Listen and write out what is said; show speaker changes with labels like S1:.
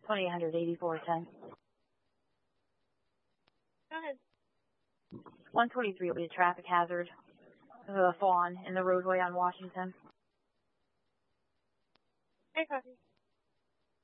S1: 288410.
S2: Go ahead.
S1: 123 will be a traffic hazard. Fawn in the roadway on Washington.
S2: Okay, copy.